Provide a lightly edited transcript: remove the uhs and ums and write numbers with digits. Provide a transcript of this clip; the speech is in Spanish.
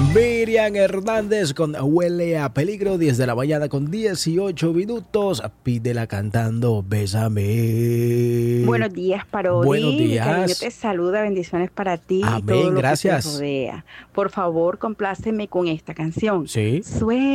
Miriam Hernández con Huele a Peligro, 10 de la mañana con 18 minutos. Pídela cantando Bésame. Buenos días, Parodi. Buenos Mi cariño días. te saluda, bendiciones para ti y todo Amén, lo que te gracias. rodea. Por favor, compláceme con esta canción. Sí.